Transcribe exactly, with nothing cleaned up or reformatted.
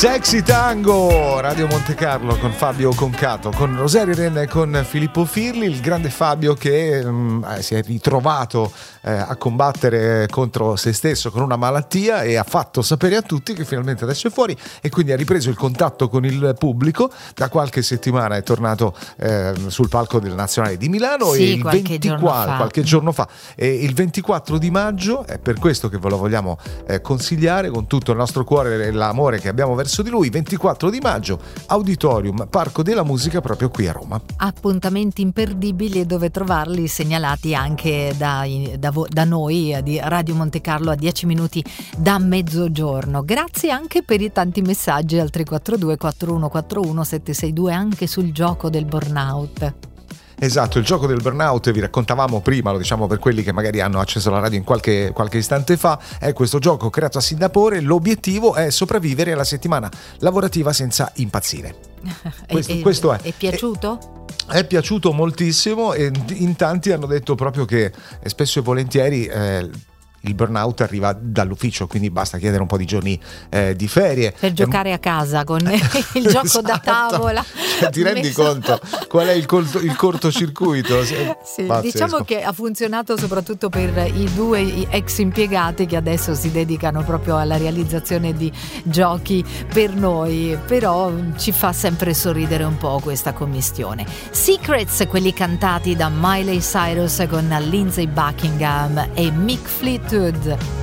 Sexy Tango, Radio Monte Carlo con Fabio Concato, con Rosario Renna e con Filippo Firli, il grande Fabio che mh, si è ritrovato eh, a combattere contro se stesso con una malattia e ha fatto sapere a tutti che finalmente adesso è fuori e quindi ha ripreso il contatto con il pubblico. Da qualche settimana è tornato eh, sul palco del Nazionale di Milano sì, e il qualche, ventiquattro, giorno fa. qualche giorno fa e il ventiquattro di maggio è per questo che ve lo vogliamo eh, consigliare con tutto il nostro cuore e l'amore che abbiamo verso di lui. Ventiquattro di maggio, Auditorium, Parco della Musica, proprio qui a Roma. Appuntamenti imperdibili e dove trovarli segnalati anche da, da, da noi di Radio Monte Carlo a dieci minuti da mezzogiorno. Grazie anche per i tanti messaggi al tre quattro due quattro uno quattro uno sette sei due anche sul gioco del burnout. Esatto, il gioco del burnout, vi raccontavamo prima, lo diciamo per quelli che magari hanno acceso la radio in qualche, qualche istante fa, è questo gioco creato a Singapore. L'obiettivo è sopravvivere alla settimana lavorativa senza impazzire. Questo, e, questo è. È piaciuto? È, è piaciuto moltissimo e in tanti hanno detto proprio che spesso e volentieri eh, il burnout arriva dall'ufficio, quindi basta chiedere un po' di giorni eh, di ferie per giocare e... a casa con il gioco esatto. da tavola. Cioè, ti rendi messo... conto qual è il, colto, il cortocircuito? Sì, diciamo che ha funzionato soprattutto per i due ex impiegati che adesso si dedicano proprio alla realizzazione di giochi per noi, però ci fa sempre sorridere un po' questa commistione. Secrets, quelli cantati da Miley Cyrus con Lindsey Buckingham e Mick Fleetwood.